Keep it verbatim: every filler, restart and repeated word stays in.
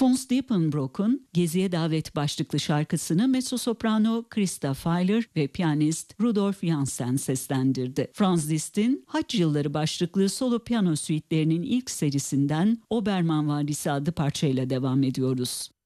Fons Diepenbrock'un Geziye Davet başlıklı şarkısını mezzosoprano Christa Feiler ve piyanist Rudolf Janssen seslendirdi. Franz Liszt'in Hac Yılları başlıklı solo piyano süitlerinin ilk serisinden Obermann Vadisi adlı parçayla devam ediyoruz.